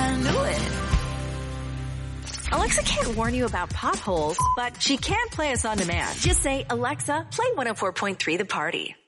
I knew it. Alexa can't warn you about potholes, but she can play us on demand. Just say, Alexa, play 104.3 The Party.